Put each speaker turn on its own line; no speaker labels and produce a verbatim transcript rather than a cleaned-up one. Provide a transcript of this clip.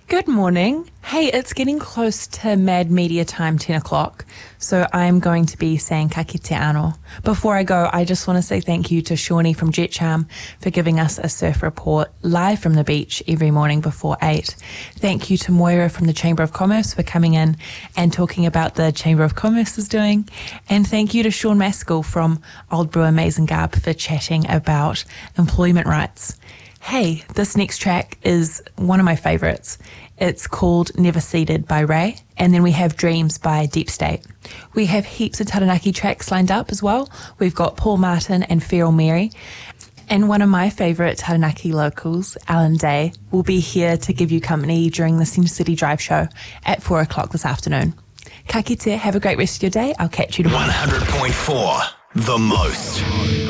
Good morning. Hey, it's getting close to Mad Media time, ten o'clock, so I'm going to be saying ka kite anō. Before I go, I just want to say thank you to Shawnee from Jet Charm for giving us a surf report live from the beach every morning before eight. Thank you to Moira from the Chamber of Commerce for coming in and talking about the Chamber of Commerce is doing. And thank you to Sean Maskell from Old Brewer Mazengarb for chatting about employment rights. Hey, this next track is one of my favourites. It's called Never Seated by Ray, and then we have Dreams by Deep State. We have heaps of Taranaki tracks lined up as well. We've got Paul Martin and Feral Mary, and one of my favourite Taranaki locals, Alan Day, will be here to give you company during the Centre City Drive show at four o'clock this afternoon. Ka kite, have a great rest of your day. I'll catch you tomorrow.
one hundred point four, the most.